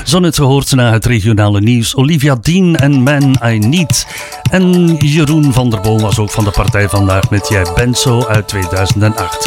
Zo net gehoord na het regionale nieuws Olivia Dean en Man I Need. En Jeroen van der Boom was ook van de partij vandaag met Jij bent zo uit 2008.